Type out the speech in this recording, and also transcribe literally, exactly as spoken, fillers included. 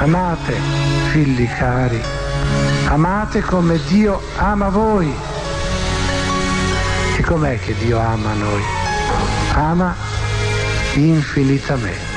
Amate, figli cari, amate come Dio ama voi. E com'è che Dio ama noi? Ama infinitamente.